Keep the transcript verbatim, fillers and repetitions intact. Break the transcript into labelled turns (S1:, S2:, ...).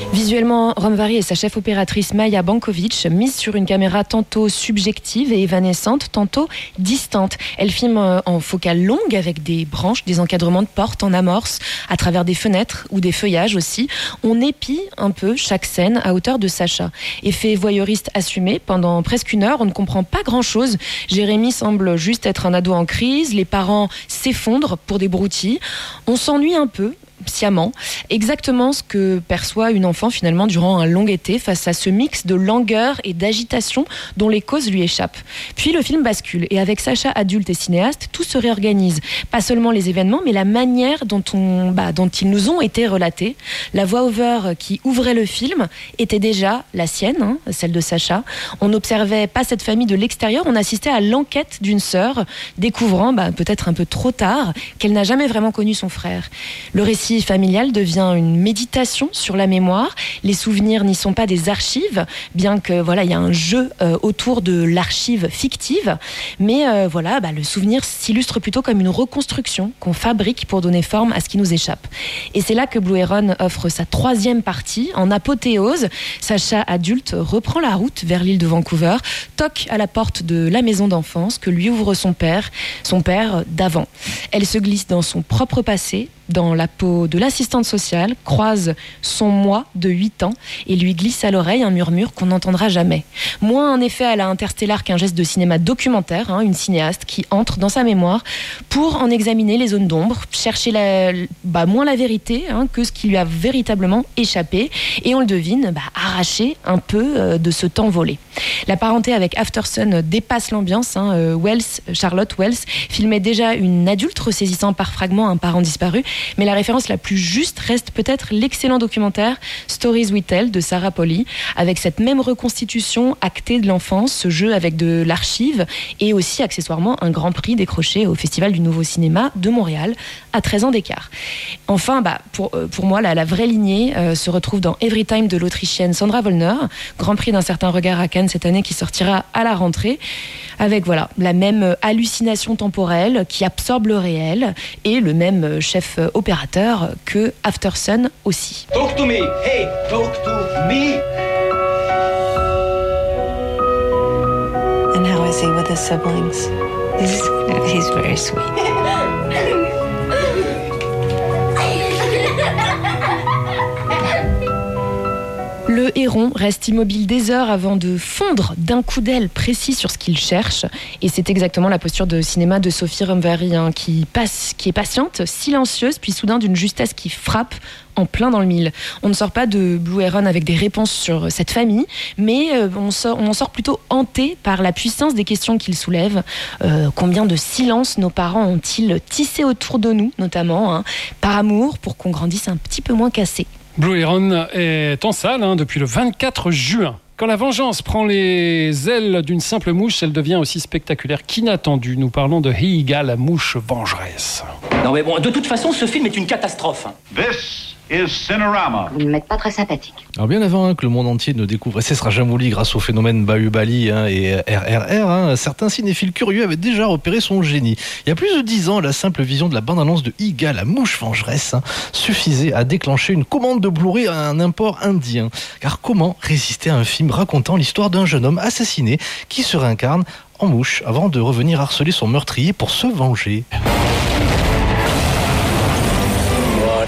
S1: Visuellement, Ron Varry et sa chef opératrice Maya Bankovic misent sur une caméra tantôt subjective et évanescente, tantôt distante. Elle filme en focale longue avec des branches, des encadrements de portes en amorce, à travers des fenêtres ou des feuillages aussi. On épie un peu chaque scène à hauteur de Sacha. Effet voyeuriste assumé, pendant presque une heure, on ne comprend pas grand-chose. Jérémy semble juste être un ado en crise, les parents s'effondrent pour des broutilles. On s'ennuie un peu, sciemment, exactement ce que perçoit une enfant finalement durant un long été face à ce mix de langueur et d'agitation dont les causes lui échappent. Puis le film bascule et avec Sacha adulte et cinéaste, tout se réorganise. Pas seulement les événements, mais la manière dont, on, bah, dont ils nous ont été relatés. La voix-over qui ouvrait le film était déjà la sienne, hein, celle de Sacha. On n'observait pas cette famille de l'extérieur, on assistait à l'enquête d'une sœur, découvrant, bah, peut-être un peu trop tard, qu'elle n'a jamais vraiment connu son frère. Le récit familial devient une méditation sur la mémoire. Les souvenirs n'y sont pas des archives, bien que voilà, il y a un jeu euh, autour de l'archive fictive, mais euh, voilà, bah, le souvenir s'illustre plutôt comme une reconstruction qu'on fabrique pour donner forme à ce qui nous échappe. Et c'est là que Blue Heron offre sa troisième partie en apothéose. Sacha adulte reprend la route vers l'île de Vancouver, toque à la porte de la maison d'enfance que lui ouvre son père, son père d'avant. Elle se glisse dans son propre passé, dans la peau de l'assistante sociale, croise son moi de huit ans et lui glisse à l'oreille un murmure qu'on n'entendra jamais. Moins un effet à la Interstellar qu'un geste de cinéma documentaire, hein, une cinéaste qui entre dans sa mémoire pour en examiner les zones d'ombre, chercher la, bah, moins la vérité hein, que ce qui lui a véritablement échappé et on le devine, bah, arracher un peu euh, de ce temps volé. La parenté avec Aftersun dépasse l'ambiance. Hein, euh, Wells, Charlotte Wells filmait déjà une adulte ressaisissant par fragments un parent disparu. Mais la référence la plus juste reste peut-être l'excellent documentaire Stories We Tell de Sarah Polley, avec cette même reconstitution actée de l'enfance, ce jeu avec de l'archive et aussi accessoirement un grand prix décroché au Festival du Nouveau Cinéma de Montréal à treize ans d'écart. Enfin, bah, pour, pour moi, la, la vraie lignée euh, se retrouve dans Every Time de l'Autrichienne Sandra Wollner, grand prix d'un certain regard à Cannes cette année qui sortira à la rentrée, avec voilà, la même hallucination temporelle qui absorbe le réel et le même chef opérateur que Aftersun aussi.
S2: Talk to me. Hey, talk to me.
S3: And how is he with his siblings? He's, he's very sweet.
S1: Le héron reste immobile des heures avant de fondre d'un coup d'aile précis sur ce qu'il cherche. Et c'est exactement la posture de cinéma de Sophie Ron Varry, hein, qui, passe, qui est patiente, silencieuse, puis soudain d'une justesse qui frappe en plein dans le mille. On ne sort pas de Blue Heron avec des réponses sur cette famille, mais euh, on, sort, on en sort plutôt hanté par la puissance des questions qu'il soulève. Euh, combien de silences nos parents ont-ils tissé autour de nous, notamment, hein, par amour, pour qu'on grandisse un petit peu moins cassé. Blue
S4: Heron est en salle hein, depuis le vingt-quatre juin. Quand la vengeance prend les ailes d'une simple mouche, elle devient aussi spectaculaire qu'inattendue. Nous parlons de Higa, la mouche vengeresse.
S2: Non mais bon, de toute façon, ce film est une catastrophe.
S5: This is Cinerama.
S6: Vous ne m'êtes pas très sympathique.
S7: Alors bien avant hein, que le monde entier ne découvre S S Rajamouli grâce au phénomène Bahubali hein, et R R R, hein, certains cinéphiles curieux avaient déjà repéré son génie. Il y a plus de dix ans, la simple vision de la bande-annonce de Higa, la mouche vengeresse, hein, suffisait à déclencher une commande de Blu-ray à un import indien. Car comment résister à un film racontant l'histoire d'un jeune homme assassiné qui se réincarne en mouche avant de revenir harceler son meurtrier pour se venger ?